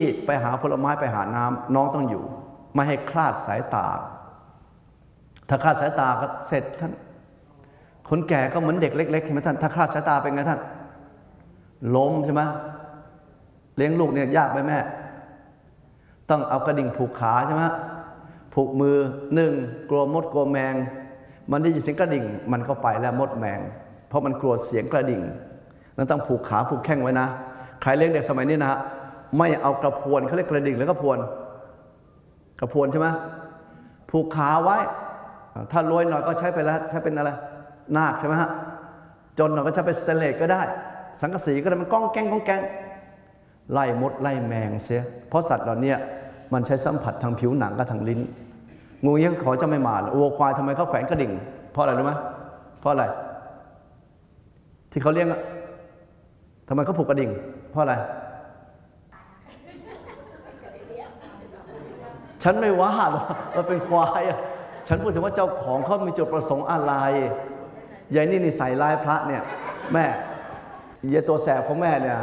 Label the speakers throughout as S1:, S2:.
S1: ไปหาผลไม้ไปหาน้ำน้องต้องอยู่ไม่ให้คลาดสายตาถ้าคลาดสายตาก็เสร็จท่านคนแก่ก็เหมือนเด็กเล็กๆใช่ไหมท่านถ้าคลาดสายตาเป็นไงท่านล้มใช่ไหมเลี้ยงลูกเนี่ยยากไหมแม่ต้องเอากระดิ่งผูกขาใช่ไหมผูกมือหนึ่งกลัวมดกลัวแมงมันได้ยินเสียงกระดิ่งมันก็ไปแล้วมดแมงเพราะมันกลัวเสียงกระดิ่งนั้นต้องผูกขาผูกแข้งไว้นะใครเลี้ยงเด็กสมัยนี้นะไม่เอากระพวนเขาเรียกกระดิ่งแล้วก็พวนกระพวนใช่ไหมผูกขาไว้ถ้ารวยหน่อยก็ใช้ไปแล้วใช้เป็นอะไรนาคใช่ไหมฮะจนหน่อยก็ใช้เป็นสเตนเลสก็ได้สังกะสีก็ได้มันก้องแก้งก้องแก้งไล่มดไล่แมงเสียเพราะสัตว์เหล่านี้มันใช้สัมผัสทางผิวหนังกับทางลิ้นงูเงี้ยขอจะไม่มาวัวควายทำไมเขาแขวนกระดิ่งเพราะอะไรรู้ไหมเพราะอะไรที่เขาเลี้ยงทำไมเขาผูกกระดิ่งเพราะอะไรฉันไม่ว่าหรอกมันเป็นควายฉันพูดถึงว่าเจ้าของเขามีจุดประสงค์อะไรยายนี่ใส่ลายพระเนี่ยแม่ยายตัวแสบของแม่เนี่ย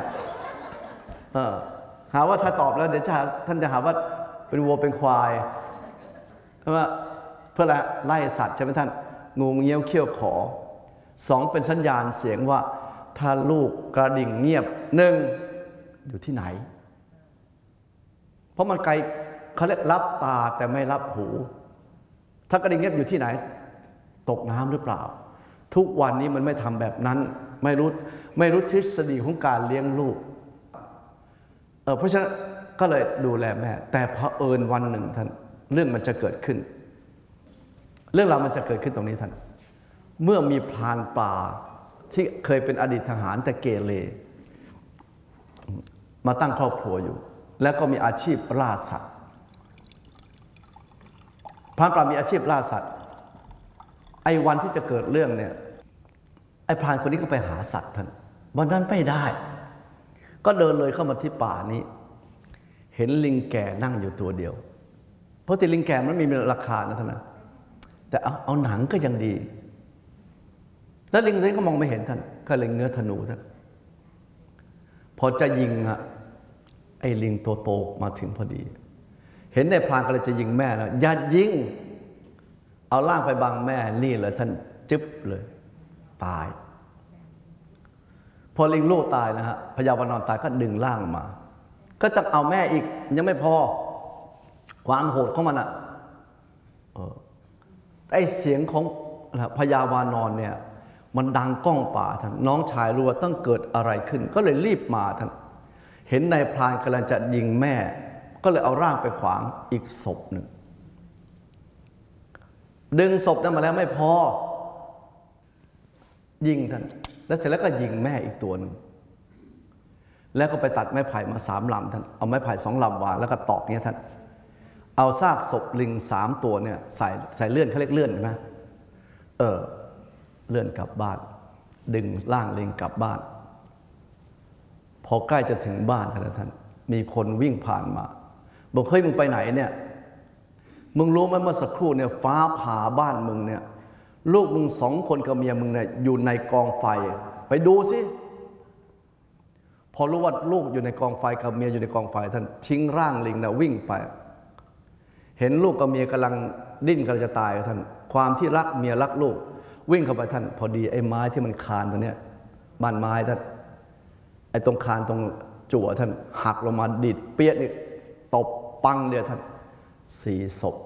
S1: หาว่าถ้าตอบแล้วเดี๋ยวท่านจะหาว่าเป็นวัวเป็นควายเพราะว่าเพื่อไล่สัตว์ใช่ไหมท่านงูเงี้ยวเขี้ยวขอสองเป็นสัญญาณเสียงว่าถ้าลูกกระดิ่งเงียบหนึ่งอยู่ที่ไหนเพราะมันไกลเขาเรียกรับตาแต่ไม่รับหูถ้ากระดิ่งเงียบอยู่ที่ไหนตกน้ำหรือเปล่าทุกวันนี้มันไม่ทำแบบนั้นไม่รู้ทฤษฎีของการเลี้ยงลูกเพราะฉะนั้นก็เลยดูแลแม่แต่เผอิญวันหนึ่งท่านเรื่องมันจะเกิดขึ้นเรื่องราวมันจะเกิดขึ้นตรงนี้ท่านเมื่อมีพรานป่าที่เคยเป็นอดีตทหารแต่เกเรมาตั้งครอบครัวอยู่แล้วก็มีอาชีพล่าสัตว์พรานป่ามีอาชีพล่าสัตว์ไอ้วันที่จะเกิดเรื่องเนี่ยไอ้พรานคนนี้ก็ไปหาสัตว์ท่านวันนั้นไม่ได้ก็เดินเลยเข้ามาที่ป่านี้เห็นลิงแก่นั่งอยู่ตัวเดียวเพราะที่ลิงแก่มันมีราคานะท่านนะแต่เอาหนังก็ยังดีแล้วลิงตัวนี้ก็มองไม่เห็นท่านก็เลยเงื้อธนูท่านพอจะยิงไอ้ลิงตัวโตมาถึงพอดีเห็นในพรานก็เลยจะยิงแม่แล้วอย่ายิงเอาล่างไปบังแม่นี่เลยท่านจึ๊บเลยตายพอลิงลูกตายนะฮะพญาวานอนตายก็ดึงล่างมาก็จะเอาแม่อีกยังไม่พอความโหดของมันไอ้เสียงของพญาวานอนเนี่ยมันดังก้องป่าท่านน้องชายรู้ว่าต้องเกิดอะไรขึ้นก็เลยรีบมาท่านเห็นนายพรานกำลังจะยิงแม่ก็เลยเอาร่างไปขวางอีกศพหนึ่งดึงศพนั้นมาแล้วไม่พอยิงท่านแล้วเสร็จแล้วก็ยิงแม่อีกตัวหนึ่งแล้วก็ไปตัดไม้ไผ่มา3 ลำท่านเอาไม้ไผ่2 ลำวางแล้วก็ตอกนี้ท่านเอาซากศพลิง3 ตัวเนี่ยใส่เลื่อนเขาเรียกเลื่อนใช่ไหมเลื่อนกลับบ้านดึงร่างลิงกลับบ้านพอใกล้จะถึงบ้านท่านมีคนวิ่งผ่านมาบอกเฮ้ยมึงไปไหนเนี่ยมึงรู้ไหมเมื่อสักครู่เนี่ยฟ้าผ่าบ้านมึงเนี่ยลูกมึง2 คนกับเมียมึงเนี่ยอยู่ในกองไฟไปดูสิพอรู้ว่าลูกอยู่ในกองไฟกับเมียอยู่ในกองไฟท่านทิ้งร่างลิงนะวิ่งไปเห็นลูกกับเมียกำลังดิ้นกำลังจะตายท่านความที่รักเมียรักลูกวิ่งเข้าไปท่านพอดีไอ้ไม้ที่มันคานตัวเนี้ยบ้านไม้ท่านไอ้ตรงคานตรงจั่วท่านหักลงมาดิดเปี้ยนี่ตบปังเดียวท่าน4 ศพ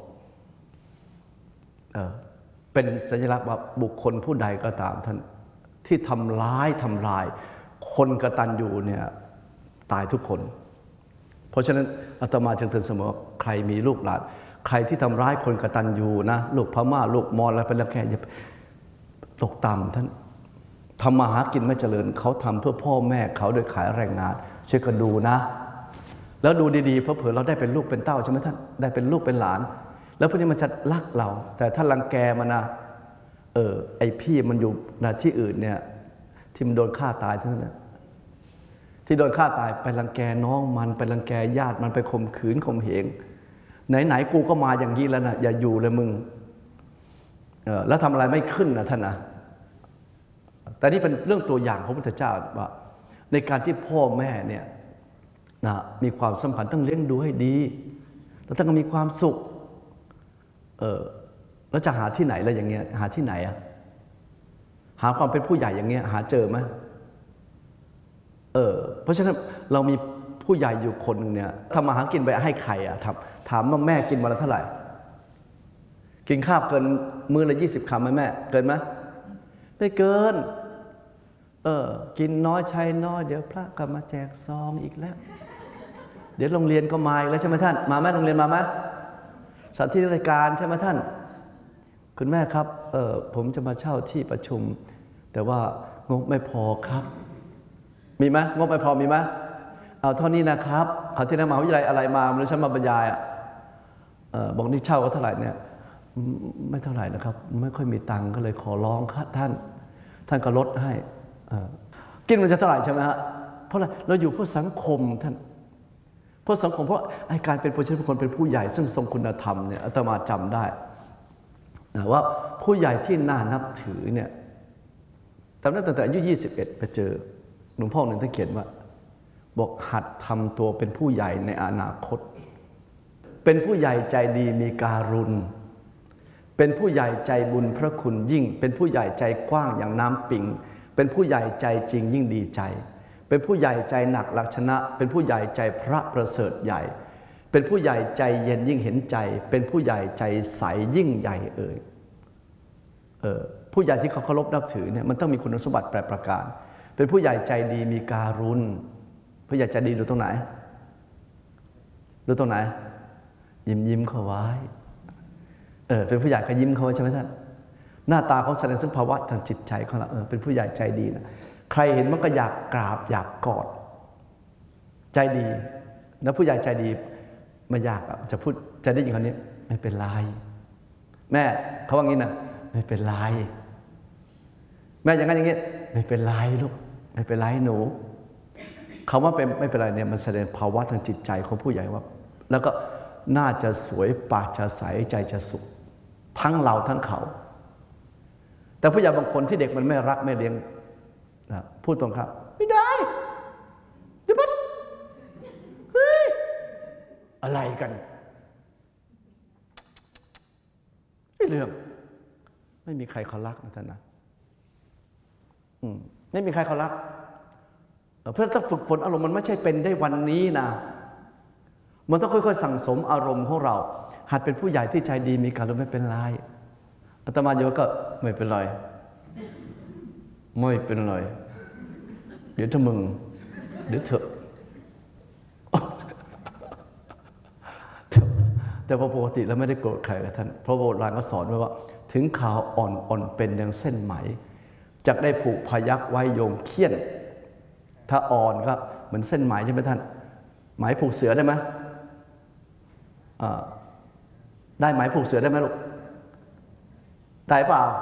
S1: เป็นสัญลักษณ์ว่าบุคคลผู้ใดก็ตามท่านที่ทำลายคนกตัญญูเนี่ยตายทุกคนเพราะฉะนั้นอาตมาจึงเตือนเสมอใครมีลูกหลานใครที่ทำร้ายคนกตัญญูนะลูกพม่าลูกมอญอะไรเป็นละแค่อย่าตกต่ำท่านทำมาหากินไม่เจริญเขาทำเพื่อพ่อแม่เขาโดยขายแรงงานช่วยกันดูนะแล้วดูดีๆเพราะเผื่อเราได้เป็นลูกเป็นเต้าใช่ไหมท่านได้เป็นลูกเป็นหลานแล้วพวกนี้มันจะรักเราแต่ถ้ารังแกมันนะไอพี่มันอยู่ที่อื่นเนี่ยที่มันโดนฆ่าตายทั้งนั้นที่โดนฆ่าตายไปรังแกน้องมันไปรังแกญาติมันไปข่มขืนข่มเหงไหนกูก็มาอย่างนี้แล้วนะอย่าอยู่เลยมึงแล้วทำอะไรไม่ขึ้นนะท่านนะแต่นี่เป็นเรื่องตัวอย่างของพระพุทธเจ้าว่าในการที่พ่อแม่เนี่ยนะมีความสำคัญต้องเลี้ยงดูให้ดีแล้วต้องมีความสุขแล้วจะหาที่ไหนแล้วอย่างเงี้ยหาที่ไหนอะหาความเป็นผู้ใหญ่อย่างเงี้ยหาเจอไหมเพราะฉะนั้นเรามีผู้ใหญ่อยู่คนนึงเนี่ยทำมาหากินไปให้ใครอะถามว่าแม่กินวันละเท่าไหร่กินข้าวเกินมื้อละ20 คำไหมแม่เกินไหมไม่เกินกินน้อยใช้น้อยเดี๋ยวพระก็มาแจกซองอีกแล้วเดี๋ยวโรงเรียนก็มาอีกแล้วใช่ไหมท่านมาไหมโรงเรียนมาไหมสถานที่ราชการใช่ไหมท่านคุณแม่ครับผมจะมาเช่าที่ประชุมแต่ว่างบไม่พอครับมีไหมงบไม่พอมีไหมเอาเท่านี้นะครับเขาที่นั่นมหาวิทยาลัยอะไรมาหรือฉันมาบรรยายบอกนี่เช่าก็เท่าไหร่เนี่ยไม่เท่าไหร่นะครับไม่ค่อยมีตังค์ก็เลยขอร้องครับท่านก็ลดให้กินมันจะเท่าไหร่ใช่ไหมฮะเพราะอะไรเราอยู่เพื่อสังคมท่านเพื่อสังคมเพราะการเป็นผู้ใหญ่เป็นคนเป็นผู้ใหญ่ซึ่งทรงคุณธรรมเนี่ยอาตมาจำได้นะว่าผู้ใหญ่ที่น่านับถือเนี่ยจำได้ตั้งแต่อายุ21ไปเจอหลวงพ่อหนึ่งท่านเขียนว่าบอกหัดทำตัวเป็นผู้ใหญ่ในอนาคตเป็นผู้ใหญ่ใจดีมีการุณเป็นผู้ใหญ่ใจบุญพระคุณยิ่งเป็นผู้ใหญ่ใจกว้างอย่างน้ำปิงเป็นผู้ใหญ่ใจจริงยิ่งดีใจเป็นผู้ใหญ่ใจหนักหลักชนะเป็นผู้ใหญ่ใจพระประเสริฐใหญ่เป็นผู้ใหญ่ใจเย็นยิ่งเห็นใจเป็นผู้ใหญ่ใจใสยิ่งใหญ่ผู้ใหญ่ที่เขาเคารพนับถือเนี่ยมันต้องมีคุณสมบัติ8 ประการเป็นผู้ใหญ่ใจดีมีการุณผู้ใหญ่ใจดีดูตรงไหนดูตรงไหนยิ้มเข้าไว้เป็นผู้ใหญ่ก็ยิ้มเขาไว้ใช่ไหมท่านหน้าตาเขาแสดงถึงภาวะทางจิตใจของเราเป็นผู้ใหญ่ใจดีนะใครเห็นมันก็อยากกราบอยากกอดใจดีแล้วผู้ใหญ่ใจดีไม่อยากจะพูดจะได้ยินคำนี้ไม่เป็นไรแม่เขาว่างี้นะไม่เป็นไรแม่อย่างนั้นอย่างนี้ไม่เป็นไรลูกไม่เป็นไรหนูคำว่าเป็นไม่เป็นไรเนี่ยมันแสดงภาวะทางจิตใจของผู้ใหญ่ว่าแล้วก็น่าจะสวยปากจะใสใจจะสุขทั้งเราทั้งเขาแต่ผู้ใหญ่บางคนที่เด็กมันไม่รักไม่เลี้ยงนะพูดตรงครับไม่ได้จะพัดเฮ้ยอะไรกันไม่เรื่องไม่มีใครเขารักนะท่านนะไม่มีใครเขารักเพราะถ้าฝึกฝนอารมณ์มันไม่ใช่เป็นได้วันนี้นะมันต้องค่อยๆสั่งสมอารมณ์ของเราหัดเป็นผู้ใหญ่ที่ใจดีมีการุณไม่เป็นไรอาตมาโยก็ไม่เป็นไรไม่เป็นไรเดี๋ยวถ้ามึงเดี๋ยวเถอะแต่พอปกติแล้วไม่ได้โกรธใครกับท่านเพราะโบราณก็สอนไว้ว่าถึงข่าวอ่อนเป็นดังเส้นไหมจะได้ผูกพยักไว้โยงเขี้ยนถ้าอ่อนก็เหมือนเส้นไหมใช่ไหมท่านไหมผูกเสือได้ไหมได้ไหมผูกเสือได้ไหมลูกได้เปล่า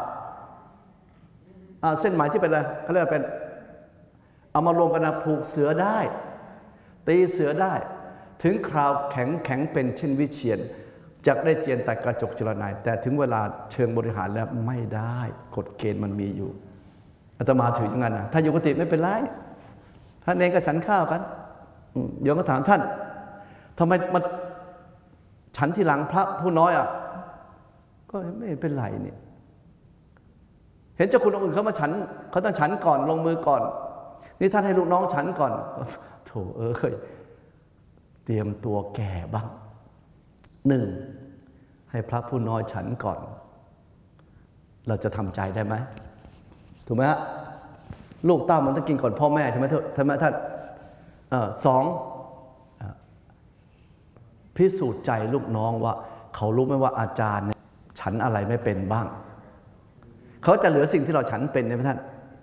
S1: เส้นไหมที่เป็นอะไรเขาเรียกเป็นเอามารวมกันนะผูกเสือได้ตีเสือได้ถึงคราวแข็งเป็นเช่นวิเชียรจะได้เจียนแต่กระจกจุลนายแต่ถึงเวลาเชิงบริหารแล้วไม่ได้กฎเกณฑ์มันมีอยู่อาตมาถืออย่างนั้นนะถ้าอยู่กุฏิไม่เป็นไรท่านเองก็ฉันข้าวกันโยมก็ถามท่านทำไมมาฉันที่หลังพระผู้น้อยก็ไม่เป็นไรเนี่ยเห็นเจ้าคุณองค์อื่นเขามาฉันเขาต้องฉันก่อนลงมือก่อนนี่ท่านให้ลูกน้องฉันก่อนโถเตรียมตัวแก่บ้าง1ให้พระผู้น้อยฉันก่อนเราจะทำใจได้ไหมถูกไหมฮะลูกเต้ามันต้องกินก่อนพ่อแม่ใช่ไหมท่าน2พิสูจน์ใจลูกน้องว่าเขารู้ไหมว่าอาจารย์เนี่ยฉันอะไรไม่เป็นบ้างเขาจะเหลือสิ่งที่เราฉันเป็นใช่ไหมท่าน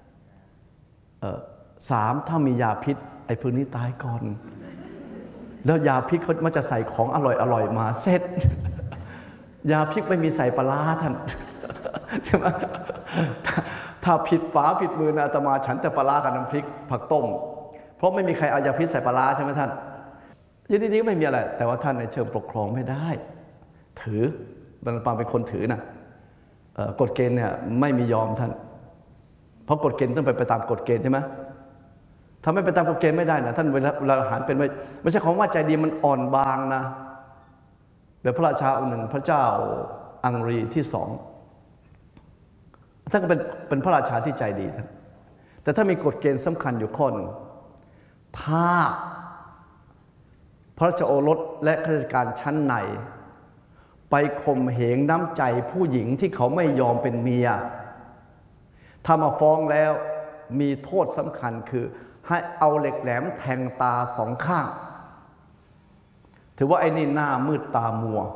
S1: 3ถ้ามียาพิษไอ้พวกนี้ตายก่อนแล้วยาพิษเขามันจะใส่ของอร่อยมาเสร็จยาพิษไม่มีใส่ปลาท่านใช่ไหมถ้าผิดฝาผิดมือนะอาตมาฉันแต่ปลากับน้ำพริกผักต้มเพราะไม่มีใครเอายาพิษใส่ปลาใช่ไหมท่านยินดีๆไม่มีอะไรแต่ว่าท่านในเชิงปกครองไม่ได้ถือบรรพเป็นคนถือนะกฎเกณฑ์เนี่ยไม่มียอมท่านเพราะกฎเกณฑ์ต้องไปตามกฎเกณฑ์ใช่ไหมทำให้ไปตามกฎเกณฑ์ไม่ได้นะท่านเวลาอาหารเป็นไม่ใช่ของว่าใจดีมันอ่อนบางนะแบบพระราชาองค์หนึ่งพระเจ้าอังรีที่สองท่านก็เป็นพระราชาที่ใจดีท่านแต่ถ้ามีกฎเกณฑ์สำคัญอยู่ข้อหนึ่งถ้าพระราชโอรสและข้าราชการชั้นในไปข่มเหงน้ำใจผู้หญิงที่เขาไม่ยอมเป็นเมียถ้ามาฟ้องแล้วมีโทษสำคัญคือให้เอาเหล็กแหลมแทงตาสองข้างถือว่าไอ้นี่หน้ามืดตามัว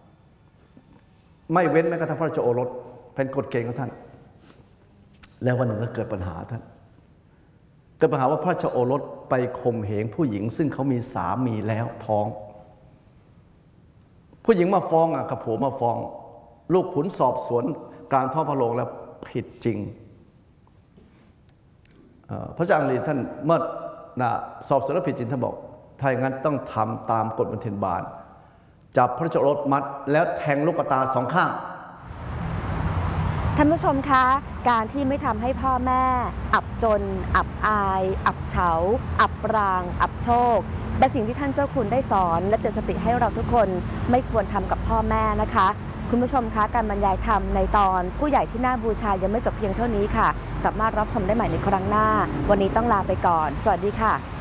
S1: ไม่เว้นแม้กระทั่งพระราชโอรสเป็นกฎเกณฑ์ของท่านแล้ววันหนึ่งก็เกิดปัญหาท่านเกิดปัญหาว่าพระราชโอรสไปข่มเหงผู้หญิงซึ่งเขามีสามีแล้วท้องผู้หญิงมาฟ้องกับผัวมาฟ้องลูกขุนสอบสวนกลางท้องพระโรงแล้วผิดจริงพระเจ้าอังรีท่านเมื่อสอบสวนแล้วผิดจริงท่านบอกถ้าอย่างนั้นต้องทำตามกฎบันเทิงบาลจับพระราชโอรสมัดแล้วแทงลูกตาสองข้าง
S2: ท่านผู้ชมคะการที่ไม่ทำให้พ่อแม่อับจนอับอายอับเฉาอับปรางอับโชคเป็นสิ่งที่ท่านเจ้าคุณได้สอนและเตือนสติให้เราทุกคนไม่ควรทำกับพ่อแม่นะคะคุณผู้ชมคะการบรรยายธรรมในตอนผู้ใหญ่ที่น่าบูชายังไม่จบเพียงเท่านี้ค่ะสามารถรับชมได้ใหม่ในครั้งหน้าวันนี้ต้องลาไปก่อนสวัสดีค่ะ